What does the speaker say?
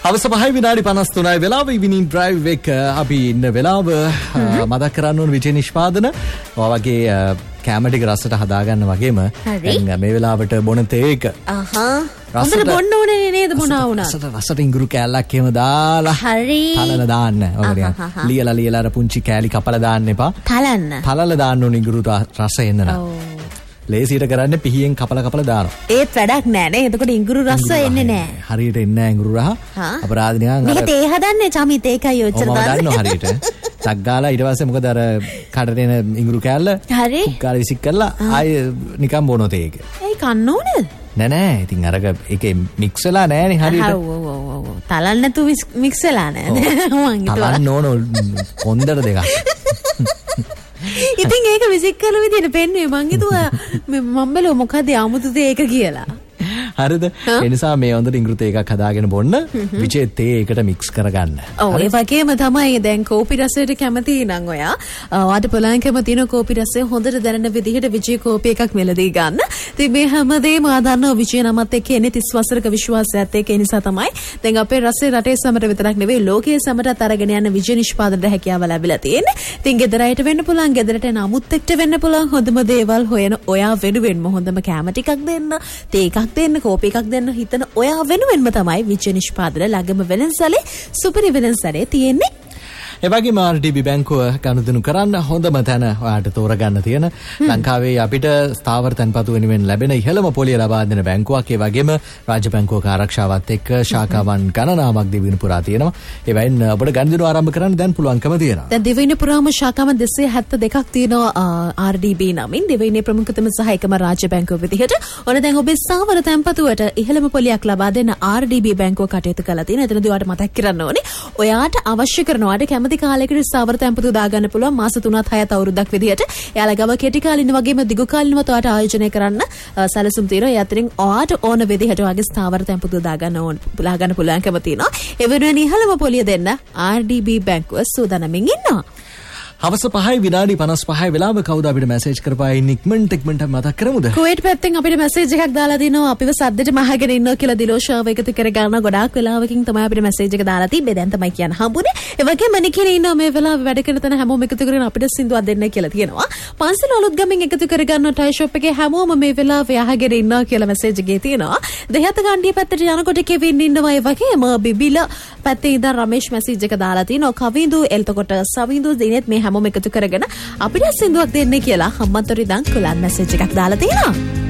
හවස 5:53 වෙලාව ඉවිනින් ඩ්‍රයිව් එක අපි ඉන්න වෙලාව මතක් කරන්න ඕන විජේ නිෂ්පාදන ඔයගේ කැම ටික රසට හදාගන්න වගේම දැන් මේ වෙලාවට බොන තේ එක රසට බොන්න ඕනේ නේද මොනවා වුණා රසට ඉඟුරු කෑල්ලක් එහෙම දාලා හරි තලලා දාන්න ඔය ලියලා අර පුංචි කෑලි කපලා දාන්න එපා තලලා දාන්න ඕන ඉඟුරු රස එන්න නම් ලේසියට කරන්නේ පිහියෙන් කපලා දානවා. ඒත් වැඩක් නෑ නේ. එතකොට ඉඟුරු රස එන්නේ නෑ. හරියට එන්නේ නෑ ඉඟුරු රහ. අපරාධ නිකන් මේක තේ හදන්නේ චමිත ඒකයි ඔච්චර දාන්නේ. මම දන්නවා හරියට. ටක් ගාලා ඊට පස්සේ මොකද අර කඩට එන ඉඟුරු කෑල්ල හරි. ගාලා විසික් කරලා ආයේ නිකන් බොනෝ තේ එක. ඒ කන්න ඕනේද? නෑ. ඉතින් අරක ඒකේ මික්ස් වෙලා නෑනේ හරියට. ඔව්. තලන්න නැතු මික්ස් වෙලා නෑ. මං හිතුවා. තලන්න ඕන කොන්දර දෙකක්. ඉතින් ඒක විසික් කරන විදිහට පෙන්නුවේ මං හිතුවා මම බැලුවා මොකද 아무තු තේක කියලා. හරිද? ඒ නිසා මේ හොඳට ඉඟුරු තේ එකක් හදාගෙන බොන්න විජේ තේ එකට මික්ස් කරගන්න. ඔව් ඒ වගේම තමයි දැන් කෝපි රසයට කැමති නම් ඔයා ඔයාට පුළුවන් කැමති තියෙන කෝපි රසය හොඳට දැනෙන විදිහට විජේ කෝපි එකක් මෙලදී ගන්න. ඉතින් මේ හැමදේම ආදන්නව විජේ නමත් එක්ක එන්නේ 30 වසරක විශ්වාසයත් එක්ක. ඒ නිසා තමයි දැන් අපේ රසයේ රටේ සමට විතරක් නෙවෙයි ලෝකයේ සමටත් අරගෙන යන විජේ නිෂ්පාදනයට හැකියාව ලැබිලා තියෙන්නේ. ඉතින් ගෙදරට වෙන්න පුළුවන් ගෙදරට එන අමුත් එක්ක වෙන්න පුළුවන් හොඳම දේවල් හොයන ඔයා වෙනුවෙන්ම හොඳම කැම ටිකක් දෙන්න තේ එකක් දෙන්න කෝපි එකක් දෙන්න හිතන ඔයා වෙනුවෙන්ම තමයි විජේ නිෂ්පාදන ළඟම වෙළඳසැලේ සුපිරි වෙළඳසැලේ තියෙන්නේ. ඒ වගේම RDB බැංකුව ගනුදෙනු කරන්න හොඳම තැන ඔයාලට තෝරගන්න තියෙන ලංකාවේ අපිට ස්ථාවර තැන්පතු වෙනුවෙන් ලැබෙන ඉහළම පොලිය ලබා දෙන බැංකුවක්. ඒ වගේම රාජ්‍ය බැංකුවක ආරක්ෂාවත් එක්ක ශාඛාවන් ගණනාවක් දිවින පුරා තියෙනවා. ඒ වයින් ඔබට ගනුදෙනු ආරම්භ කරන්න දැන් පුළුවන්කම තියෙනවා. දැන් දිවින පුරාම ශාඛාවන් 272ක් තියෙනවා RDB නමින්. දිවිනේ ප්‍රමුඛතම සහ එකම රාජ්‍ය බැංකුව විදිහට ඔන්න දැන් ඔබේ ස්ථාවර තැන්පතුවට ඉහළම පොලියක් ලබා දෙන RDB බැංකුව කටයුතු කරලා තියෙනවා. එතනදී ඔයාලට මතක් කරන්න ඕනේ ඔයාට අවශ්‍ය කරනවාට කාලයකට ස්ථාවර තැන්පතු දාගන්න පුළුවන් මාස 3-6 අවුරුද්දක් විදිහට. එයාලා ගම කෙටි කාලින වගේම දිගු කාලිනව ඔයාට ආයෝජනය කරන්න සැලසුම් තියෙනවා. ඒ අතරින් ඔයාට ඕන විදිහට ඔයාගේ ස්ථාවර තැන්පතු දාගන්න පුළුවන්කම තියෙනවා. ඒ වෙනුවෙන් ඉහළම පොලිය දෙන්න RDB බැංකුව සූදානම්ින් ඉන්නවා. හවස 5:55 වෙලාව කවුද අපිට මැසේජ් කරපායි ඉක්මනට මතක් කරමුද? කුවේට් පැත්තෙන් අපිට මැසේජ් එකක් දාලා දිනවා අපිව සද්දෙට මහගෙන ඉන්නවා කියලා දිලෝෂාව එකතු කරගන්න ගොඩාක් වෙලාවකින් තමයි අපිට මැසේජ් එක දාලා තිබ්බේ. දැන් තමයි කියන්න හම්බුනේ. ඒ වගේම නිකිනේ ඉන්නවා මේ වෙලාවේ වැඩ කරන තැන හැමෝම එකතු කරගෙන අපිට සින්දුවක් දෙන්න කියලා තියෙනවා. පන්සල අලුත් ගමින් එකතු කරගන්න ටයි ෂොප් එකේ හැමෝම මේ වෙලාවේ අහගෙන ඉන්නවා කියලා මැසේජ් එකේ තියෙනවා. දෙහත ගණ්ඩිය පැත්තට යනකොට කෙවින් ඉන්නවා. ඒ වගේම බිබිල පැත්තේ ඉඳන් රමේෂ් මැසේජ් එක දාලා තිනවා. කවිඳු එල්තකොට සවිඳු දිනෙත් මේ හැමෝම එකතු කරගෙන අපිට සින්දුවක් දෙන්න කියලා හම්බන්තොට ඉඳන් කුලන් මැසේජ් එකක් දාලා තියෙනවා.